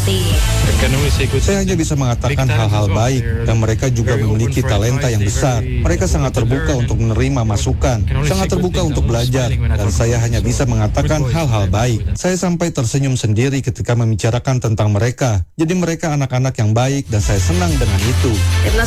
dimengerti. Saya hanya bisa mengatakan hal-hal baik, dan mereka juga memiliki talenta yang besar. Mereka sangat terbuka untuk menerima masukan, sangat terbuka untuk belajar, dan saya hanya bisa mengatakan hal-hal baik. Saya sampai tersenyum sendiri ketika membicarakan tentang mereka. Jadi mereka anak-anak yang baik, dan saya senang dengan itu. Timnas